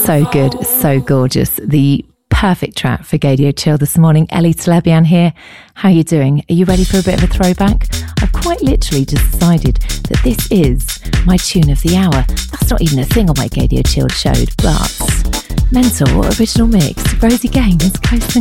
So good, so gorgeous. The perfect track for Gaydio Chill this morning. Ellie Telebian here. How are you doing? Are you ready for a bit of a throwback? I've quite literally decided that this is my tune of the hour. That's not even a thing on my Gaydio Chill show, but mental original mix. Rosie Gaines, Coast